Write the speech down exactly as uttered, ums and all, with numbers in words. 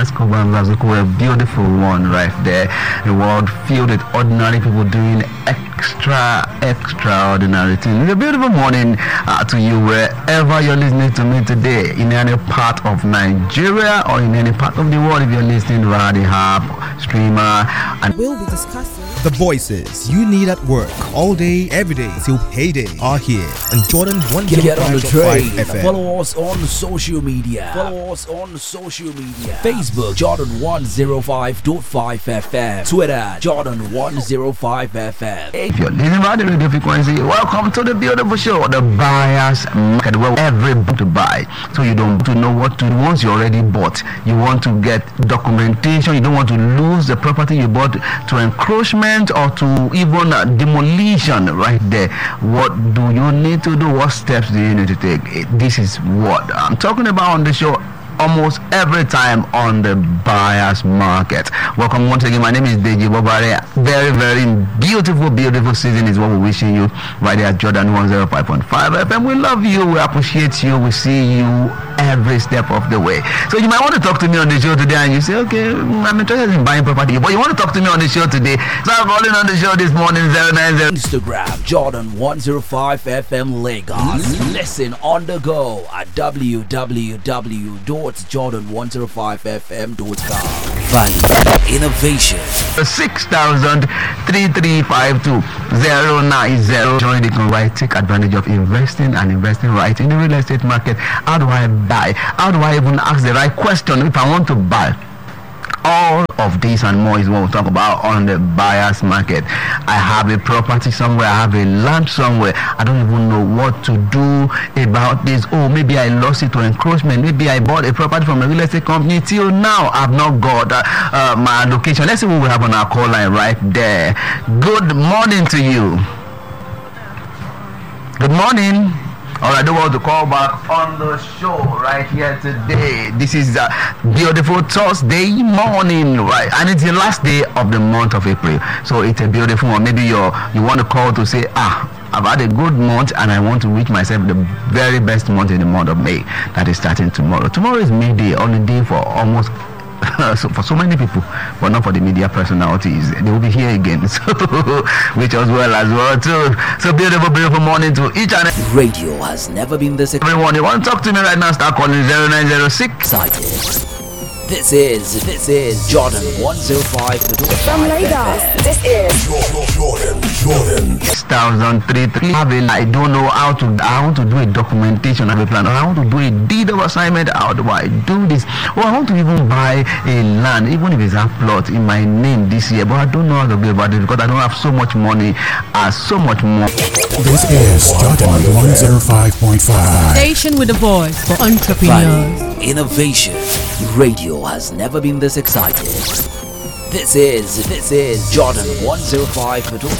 Escobar and Lazuko, a beautiful one right there. A world filled with ordinary people doing extra, extraordinary things. It's a beautiful morning uh, to you wherever you're listening to me today, in any part of Nigeria or in any part of the world. If you're listening via the app, streamer, and we'll be discussing the voices you need at work all day, every day till payday are here on Jordan one Get on the train. F M. Follow us on social media. Follow us on social media. Facebook Jordan one oh five point five F M. Twitter Jordan one oh five F M. If you're listening by the radio frequency, welcome to the beautiful show, the Buyers Market, where every book to buy, so you don't to know what to do once you already bought. You want to get documentation. You don't want to lose the property you bought to encroachment or to even uh, demolition right there. What do you need to do? What steps do you need to take? This is what I'm talking about on the show almost every time on the Buyers Market. Welcome once again. My name is Deji Bobare. Very, very beautiful, beautiful season is what we're wishing you right here at Jordan one oh five point five F M. We love you. We appreciate you. We see you every step of the way. So you might want to talk to me on the show today and you say, okay, I'm interested in buying property, but you want to talk to me on the show today. So I'm calling on the show this morning, zero nine zero. Instagram Jordan one oh five F M Lagos. Listen on the go at w w w dot jordan one oh five f m dot com. Value, innovation. six thousand three three five two zero nine zero. Join the right, take advantage of investing and investing right in the real estate market. How do I buy? How do I even ask the right question if I want to buy? All of this and more is what we'll talk about on the Buyers Market. I have a property somewhere, I have a land somewhere, I don't even know what to do about this. Oh, maybe I lost it to encroachment, maybe I bought a property from a real estate company. Till now I've not got uh, uh, my allocation. Let's see what we have on our call line right there. Good morning to you. Good morning. All right, I do want to call back on the show right here today. This is a beautiful Thursday morning, right? And it's the last day of the month of April. So it's a beautiful one. Maybe you're, you want to call to say, ah, I've had a good month and I want to reach myself the very best month in the month of May. That is starting tomorrow. Tomorrow is May Day, holiday for almost so for so many people, but not for the media personalities. They will be here again, so which as well as well too. So beautiful, beautiful morning to each and every. Radio has never been this exciting. Everyone, you want to talk to me right now? Start calling zero nine zero six. Excited. This is this is Jordan one oh five from Lagos. This is Jordan Jordan six thousand three three. I don't know how to. I want to do a documentation of a plan, or I want to do a deed of assignment. How do I do this? Or I want to even buy a land, even if it's a plot in my name this year, but I don't know how to go about it because I don't have so much money. Uh, so much more. This is Jordan one oh five point five. Station with a voice for entrepreneurs. Value, innovation. Radio has never been this excited. This is this is Jordan one oh five point